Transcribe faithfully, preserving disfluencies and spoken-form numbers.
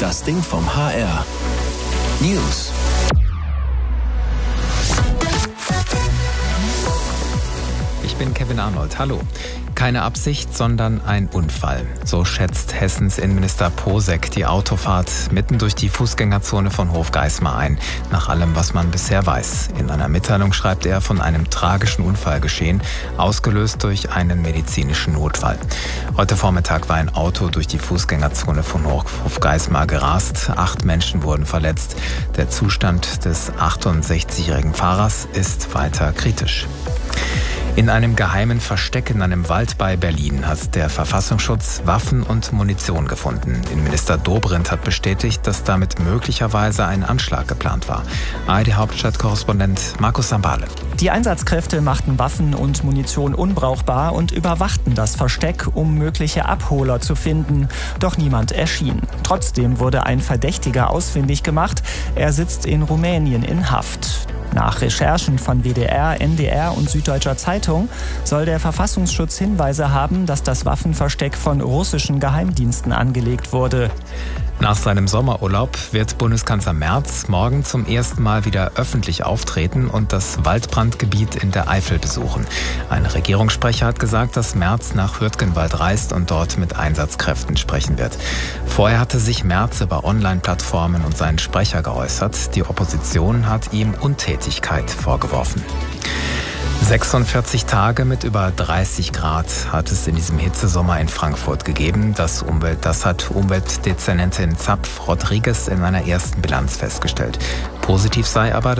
Das Ding vom H R. News. Ich bin Kevin Arnold. Hallo. Keine Absicht, sondern ein Unfall. So schätzt Hessens Innenminister Posek die Autofahrt mitten durch die Fußgängerzone von Hofgeismar ein. Nach allem, was man bisher weiß. In einer Mitteilung schreibt er von einem tragischen Unfall geschehen, ausgelöst durch einen medizinischen Notfall. Heute Vormittag war ein Auto durch die Fußgängerzone von Hofgeismar gerast. Acht Menschen wurden verletzt. Der Zustand des achtundsechzigjährigen Fahrers ist weiter kritisch. In einem geheimen Versteck in einem Wald bei Berlin hat der Verfassungsschutz Waffen und Munition gefunden. Innenminister Dobrindt hat bestätigt, dass damit möglicherweise ein Anschlag geplant war. A R D-Hauptstadtkorrespondent Markus Sambale. Die Einsatzkräfte machten Waffen und Munition unbrauchbar und überwachten das Versteck, um mögliche Abholer zu finden. Doch niemand erschien. Trotzdem wurde ein Verdächtiger ausfindig gemacht. Er sitzt in Rumänien in Haft. Nach Recherchen von W D R, N D R und Süddeutscher Zeitung soll der Verfassungsschutz Hinweise haben, dass das Waffenversteck von russischen Geheimdiensten angelegt wurde. Nach seinem Sommerurlaub wird Bundeskanzler Merz morgen zum ersten Mal wieder öffentlich auftreten und das Waldbrandgebiet in der Eifel besuchen. Ein Regierungssprecher hat gesagt, dass Merz nach Hürtgenwald reist und dort mit Einsatzkräften sprechen wird. Vorher hatte sich Merz über Online-Plattformen und seinen Sprecher geäußert. Die Opposition hat ihm Untätigkeit vorgeworfen. sechsundvierzig Tage mit über dreißig Grad hat es in diesem Hitzesommer in Frankfurt gegeben. Das, Umwelt, das hat Umweltdezernentin Zapf Rodriguez in einer ersten Bilanz festgestellt. Positiv sei aber,